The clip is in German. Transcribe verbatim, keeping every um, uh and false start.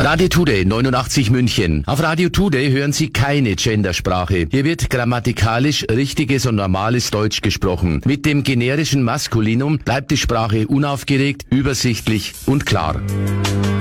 Radio Today neunundachtzig München. Auf Radio Today hören Sie keine Gendersprache. Hier wird grammatikalisch richtiges und normales Deutsch gesprochen. Mit dem generischen Maskulinum bleibt die Sprache unaufgeregt, übersichtlich und klar.